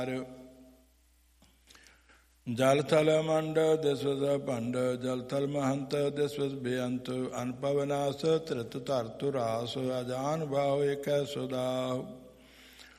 ਜਲ ਥਲ ਮੰਡ ਦਿਸ ਵਸ ਭੰਡ ਜਲ ਥਲ ਮਹੰਤ ਦਿਸ ਵਸ ਬੇਅੰਤ ਅਨਪਵ ਨਾਸ ਤ੍ਰਿਤ ਧਰਤੁ ਰਾਸ ਅਜਾਨ ਬਾਹੁ ਏਕੈ ਸੁਦਾਹੁ